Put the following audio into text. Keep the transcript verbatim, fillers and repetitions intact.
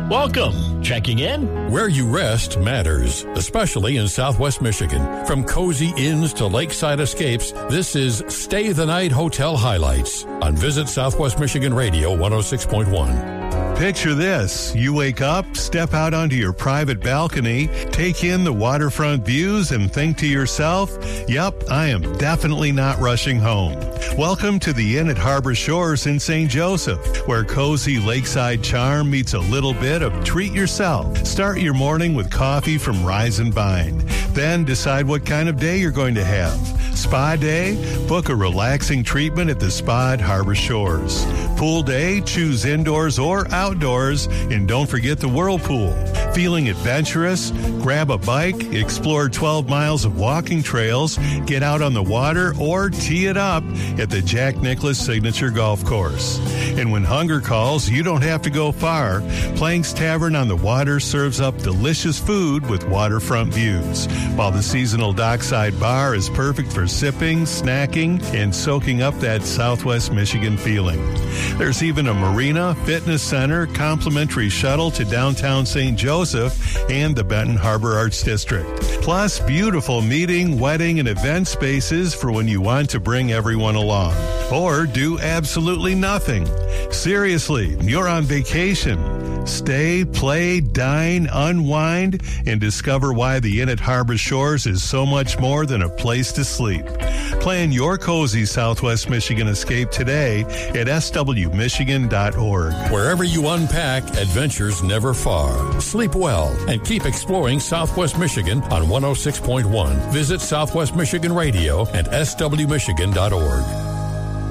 Welcome. Checking in? Where you rest matters, especially in Southwest Michigan. From cozy inns to lakeside escapes, this is Stay the Night Hotel Highlights on Visit Southwest Michigan Radio one oh six point one. Picture this. You wake up, step out onto your private balcony, take in the waterfront views, and think to yourself, yep, I am definitely not rushing home. Welcome to the Inn at Harbor Shores in Saint Joseph, where cozy lakeside charm meets a little bit of treat yourself. Start your morning with coffee from Rise and Bind. Then decide what kind of day you're going to have. Spa day? Book a relaxing treatment at the Spa at Harbor Shores. Pool day? Choose indoors or outdoors, and don't forget the whirlpool. Feeling adventurous? Grab a bike, explore twelve miles of walking trails, get out on the water, or tee it up at the Jack Nicklaus Signature Golf Course. And when hunger calls, you don't have to go far. Plank's Tavern on the Water serves up delicious food with waterfront views, while the seasonal dockside bar is perfect for sipping, snacking, and soaking up that Southwest Michigan feeling. There's even a marina, fitness center, complimentary shuttle to downtown Saint Joseph, and the Benton Harbor Arts District. Plus, beautiful meeting, wedding, and event spaces for when you want to bring everyone along. Or do absolutely nothing. Seriously, you're on vacation. Stay, play, dine, unwind, and discover why the Inn at Harbor Shores is so much more than a place to sleep. Plan your cozy Southwest Michigan escape today at S W Michigan dot org. Wherever you unpack, adventures never far. Sleep well and keep exploring Southwest Michigan on one oh six point one. Visit Southwest Michigan Radio and S W Michigan dot org.